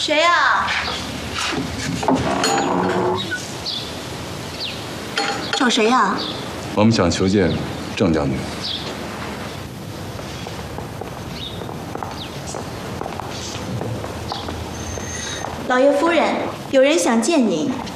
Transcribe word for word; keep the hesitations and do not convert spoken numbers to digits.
谁呀？找谁呀？ 我们想求见郑将军。 老爷夫人，有人想见您。